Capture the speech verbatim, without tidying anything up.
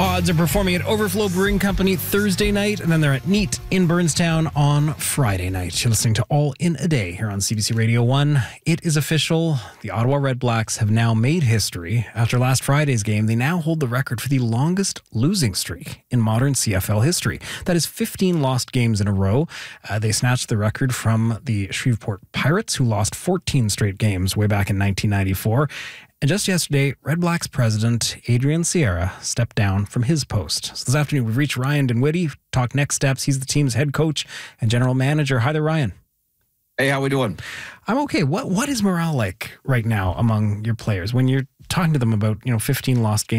Odds are performing at Overflow Brewing Company Thursday night, and then they're at Neat in Burnstown on Friday night. You're listening to All in a Day here on C B C Radio one. It is official. The Ottawa Redblacks have now made history. After last Friday's game, they now hold the record for the longest losing streak in modern C F L history. That is fifteen lost games in a row. Uh, they snatched the record from the Shreveport Pirates, who lost fourteen straight games way back in nineteen ninety-four. And just yesterday, Redblacks president Adrian Sierra stepped down from his post. So this afternoon, we've reached Ryan Dinwiddie, talk next steps. He's the team's head coach and general manager. Hi there, Ryan. Hey, how we doing? I'm okay. What What is morale like right now among your players when you're talking to them about, you know, fifteen lost games?